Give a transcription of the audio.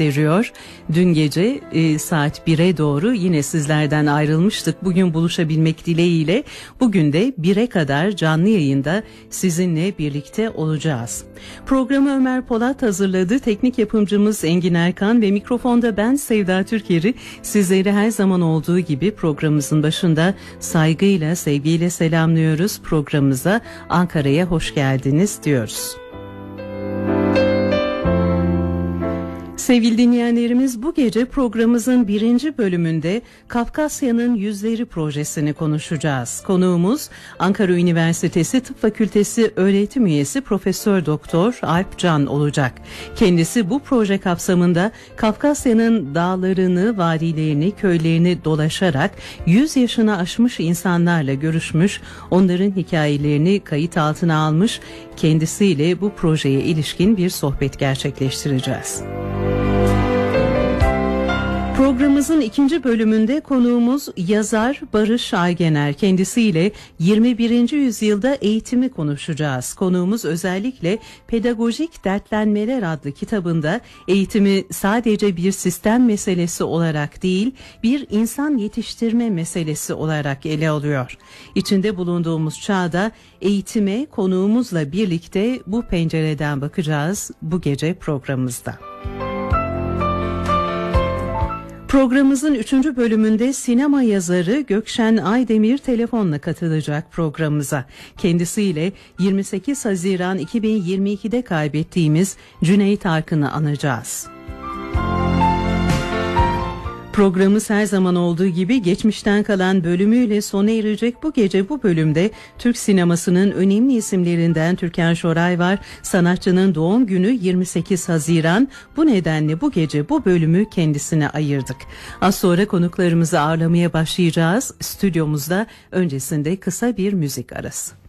gösteriyor. Dün gece saat 1'e doğru yine sizlerden ayrılmıştık. Bugün buluşabilmek dileğiyle bugün de 1'e kadar canlı yayında sizinle birlikte olacağız. Programı Ömer Polat hazırladı. Teknik yapımcımız Engin Erkan ve mikrofonda ben Sevda Türker'i sizleri her zaman olduğu gibi programımızın başında saygıyla, sevgiyle selamlıyoruz. Programımıza Ankara'ya hoş geldiniz diyoruz. Sevgili dinleyenlerimiz, bu gece programımızın 1. bölümünde Kafkasya'nın Yüzleri projesini konuşacağız. Konuğumuz Ankara Üniversitesi Tıp Fakültesi öğretim üyesi Profesör Doktor Alp Can olacak. Kendisi bu proje kapsamında Kafkasya'nın dağlarını, vadilerini, köylerini dolaşarak 100 yaşını aşmış insanlarla görüşmüş, onların hikayelerini kayıt altına almış, kendisiyle bu projeye ilişkin bir sohbet gerçekleştireceğiz. Programımızın 2. bölümünde konuğumuz yazar Barış Aygener. Kendisiyle 21. yüzyılda eğitimi konuşacağız. Konuğumuz özellikle Pedagojik Dertlenmeler adlı kitabında eğitimi sadece bir sistem meselesi olarak değil, bir insan yetiştirme meselesi olarak ele alıyor. İçinde bulunduğumuz çağda eğitime konuğumuzla birlikte bu pencereden bakacağız bu gece programımızda. Programımızın 3. bölümünde sinema yazarı Gökşen Aydemir telefonla katılacak programımıza. Kendisiyle 28 Haziran 2022'de kaybettiğimiz Cüneyt Arkın'ı anacağız. Programımız her zaman olduğu gibi geçmişten kalan bölümüyle sona erecek. Bu gece bu bölümde Türk sinemasının önemli isimlerinden Türkan Şoray var. Sanatçının doğum günü 28 Haziran. Bu nedenle bu gece bu bölümü kendisine ayırdık. Az sonra konuklarımızı ağırlamaya başlayacağız. Stüdyomuzda öncesinde kısa bir müzik arası.